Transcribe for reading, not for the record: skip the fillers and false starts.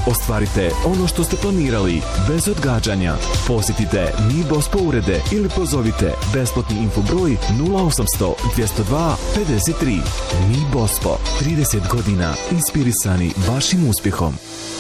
Ostvarite ono što ste planirali bez odgađanja. Posjetite Mi Bospo urede ili pozovite besplatni infobroj 0800 202 53. Mi Bospo, 30 godina inspirisani vašim uspjehom.